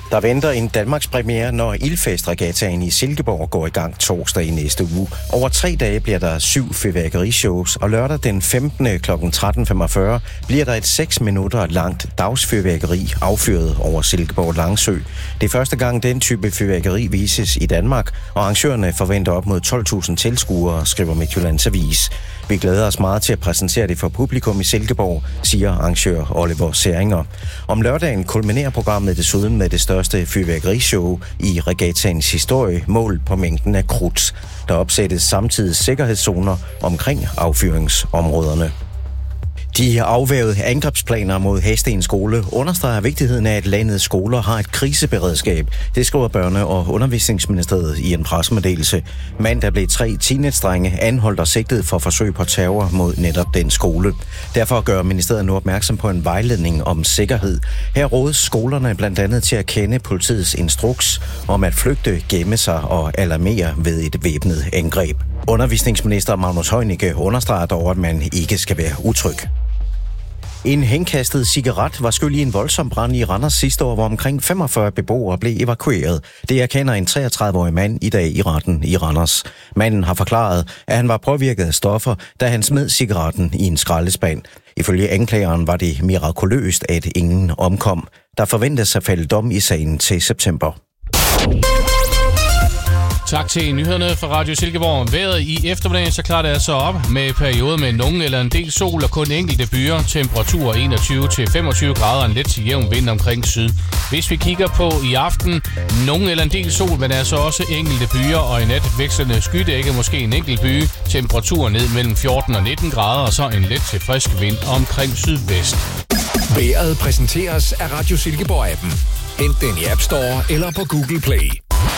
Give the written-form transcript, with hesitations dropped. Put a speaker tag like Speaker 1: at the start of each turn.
Speaker 1: Der venter en Danmarks premiere, når Ildfest-regattaen i Silkeborg går i gang torsdag i næste uge. Over 3 dage bliver der 7 fyrværkerishows, og lørdag den 15. kl. 13.45 bliver der et 6 minutter langt dagsfyrværkeri affyret over Silkeborg Langsø. Det er første gang, den type fyrværkeri vises i Danmark, og arrangørerne forventer op mod 12.000 tilskuere, skriver Midtjyllands Avis. Vi glæder os meget til at præsentere det for publikum i Silkeborg, siger arrangør Oliver Særinger. Om lørdagen kulminerer programmet desuden med det største fyrværkerishow i regattaens historie, mål på mængden af krudt. Der opsættes samtidig sikkerhedszoner omkring affyringsområderne. De afvævede angrebsplaner mod Hadsten Skole understreger vigtigheden af, at landets skoler har et kriseberedskab. Det skriver Børne- og Undervisningsministeriet i en pressemeddelelse. Mandag blev 3 teenage-drenge anholdt og sigtet for forsøg på terror mod netop den skole. Derfor gør ministeriet nu opmærksom på en vejledning om sikkerhed. Her rådes skolerne blandt andet til at kende politiets instruks om at flygte, gemme sig og alarmere ved et væbnet angreb. Undervisningsminister Magnus Heunicke understreger dog, at man ikke skal være utryg. En henkastet cigaret var skyld i en voldsom brand i Randers sidste år, hvor omkring 45 beboere blev evakueret. Det erkender en 33-årig mand i dag i retten i Randers. Manden har forklaret, at han var påvirket af stoffer, da han smed cigaretten i en skraldespand. Ifølge anklageren var det mirakuløst, at ingen omkom. Der forventes at falde dom i sagen til september.
Speaker 2: Tak til nyhederne fra Radio Silkeborg. Vejret i eftermiddagen, så klarer det altså op med perioder med nogen eller en del sol og kun enkelte byer. Temperatur 21-25 grader, en let til jævn vind omkring syd. Hvis vi kigger på i aften, nogen eller en del sol, men altså også enkelte byer og i nat vekslende skydække, måske en enkelt by. Temperatur ned mellem 14 og 19 grader, og så en let til frisk vind omkring sydvest.
Speaker 3: Vejret præsenteres af Radio Silkeborg-appen. Hent den i App Store eller på Google Play.